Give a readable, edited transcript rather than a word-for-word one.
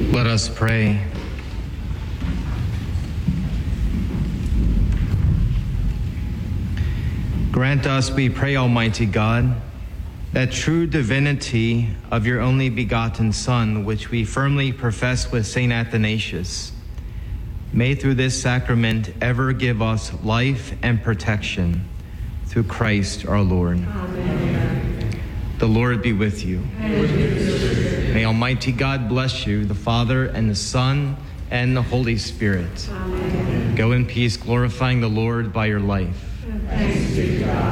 Let us pray. Grant us, we pray, Almighty God, that true divinity of your only begotten Son, which we firmly profess with St. Athanasius, may through this sacrament ever give us life and protection through Christ our Lord. Amen. The Lord be with you. May Almighty God bless you, the Father and the Son and the Holy Spirit. Amen. Go in peace, glorifying the Lord by your life. Thanks be to God.